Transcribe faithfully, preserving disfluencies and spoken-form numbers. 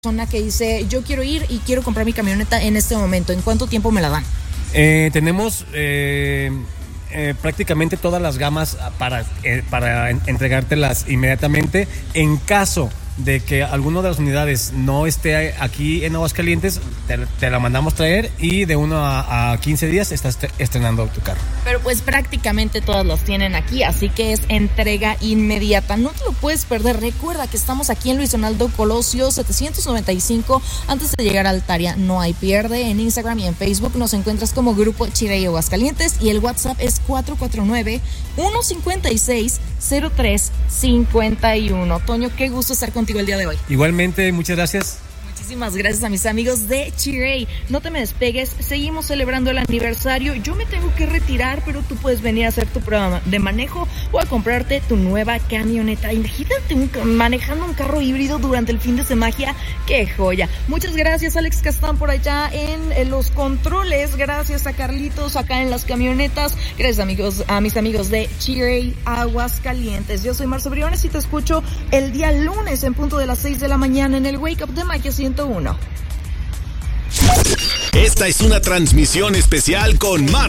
persona que dice, yo quiero ir y quiero comprar mi camioneta en este momento, ¿en cuánto tiempo me la dan? Eh, tenemos eh, eh, prácticamente todas las gamas para, eh, para entregártelas inmediatamente. En caso de que alguna de las unidades no esté aquí en Aguascalientes, te, te la mandamos traer y de uno a, a quince días estás estrenando tu carro. Pero pues prácticamente todas las tienen aquí, así que es entrega inmediata. No te lo puedes perder. Recuerda que estamos aquí en Luis Donaldo Colosio setecientos noventa y cinco, antes de llegar a Altaria. No hay pierde. En Instagram y en Facebook nos encuentras como Grupo Chirey Aguascalientes y el WhatsApp es cuatro cuatro nueve, uno cinco seis, cero tres cinco uno. Toño, qué gusto estar contigo el día de hoy. Igualmente, muchas gracias. Muchísimas gracias a mis amigos de Chirey. No te me despegues, seguimos celebrando el aniversario. Yo me tengo que retirar, pero tú puedes venir a hacer tu prueba de manejo o a comprarte tu nueva camioneta. Imagínate un, manejando un carro híbrido durante el fin de semana. ¡Qué joya! Muchas gracias, Alex Castán, por allá en, en los controles. Gracias a Carlitos acá en las camionetas. Gracias, amigos, a mis amigos de Chirey Aguascalientes. Yo soy Marce Briones y te escucho el día lunes en punto de las seis de la mañana en el Wake Up de Magia ciento uno. Esta es una transmisión especial con Marce